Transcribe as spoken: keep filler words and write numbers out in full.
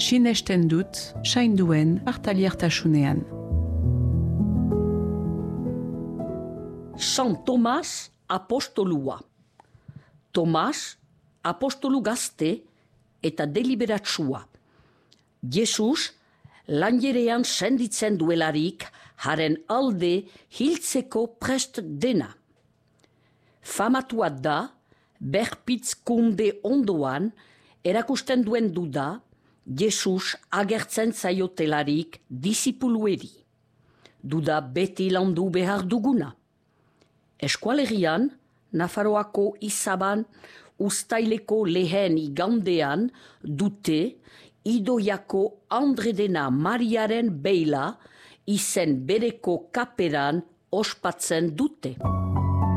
sinesten dut, sainduen hartaliartasunean. Sant Tomas apostolua. Tomas apostolu gazte eta deliberatsua. Jesus lanjerean senditzen duelarik haren alde hiltzeko prest dena. Famatua da, berpitzkunde ondoan erakusten duen duda, Jesus agertzen zaiotelarik disipulueri. Duda beti landu behar duguna. Eskualerian, Nafarroako izaban ustaileko lehen igandean dute Idoiako Andredena Mariaren beila izen bereko kaperan ospatzen dute.